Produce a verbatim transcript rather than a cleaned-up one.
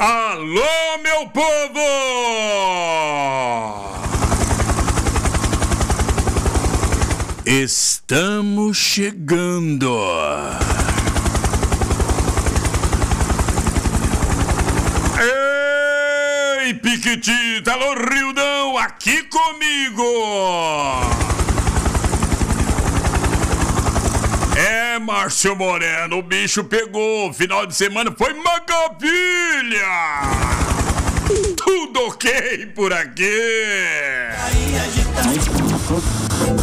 Alô, meu povo! Estamos chegando. Ei, Piquitita, alô, Rildão, aqui comigo. É, Márcio Moreno, o bicho pegou. Final de semana foi maravilha. Tudo ok por aqui.